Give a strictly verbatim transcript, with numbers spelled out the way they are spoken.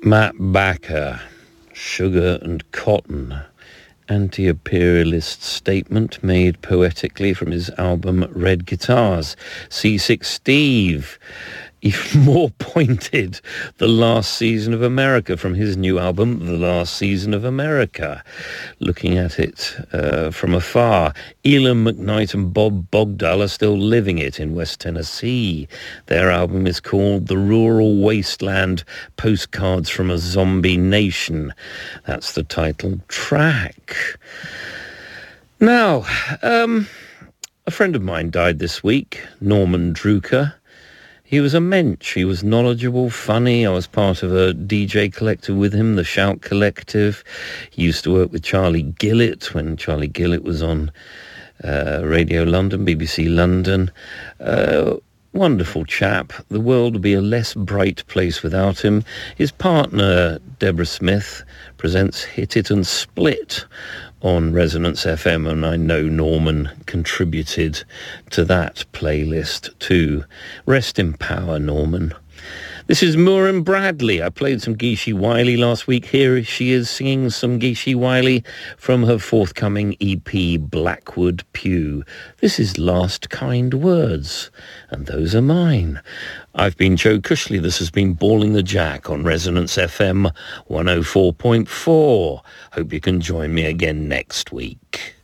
Matt Backer, Sugar and Cotton, anti-imperialist statement made poetically from his album Red Guitars. C six Steve, even more pointed, The Last Season of America from his new album, The Last Season of America. Looking at it uh, from afar, Elam McKnight and Bob Bogdall are still living it in West Tennessee. Their album is called The Rural Wasteland Postcards from a Zombie Nation. That's the title track. Now, um, a friend of mine died this week, Norman Drucker. He was a mensch. He was knowledgeable, funny. I was part of a D J collective with him, the Shout Collective. He used to work with Charlie Gillett when Charlie Gillett was on uh, Radio London, B B C London. Uh, wonderful chap. The world would be a less bright place without him. His partner, Deborah Smith, presents Hit It and Split on Resonance F M, and I know Norman contributed to that playlist too. Rest in power, Norman. This is Maureen Bradley. I played some Geeshie Wiley last week. Here she is singing some Geeshie Wiley from her forthcoming E P, Blackwood Pew. This is Last Kind Words, and those are mine. I've been Joe Cushley. This has been Balling the Jack on Resonance F M one oh four point four. Hope you can join me again next week.